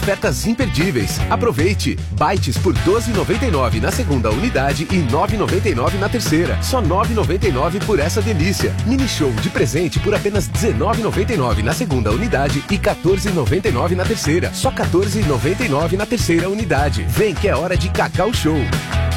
Ofertas imperdíveis. Aproveite. Bytes por R$ 12,99 na segunda unidade e R$ 9,99 na terceira. Só R$ 9,99 por essa delícia. Mini Show de presente por apenas R$ 19,99 na segunda unidade e R$ 14,99 na terceira. Só R$ 14,99 na terceira unidade. Vem que é hora de Cacau Show.